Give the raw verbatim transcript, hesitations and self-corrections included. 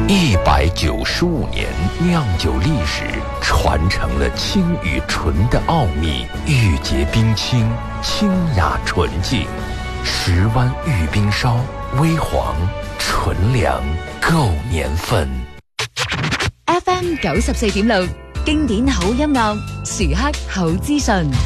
一百九十五年酿酒历史，传承了清与纯的奥秘，玉洁冰清，清雅纯净。十湾玉冰烧，微黄纯良，够年份。 F M 九十四點六，經典好音樂，時刻好資訊。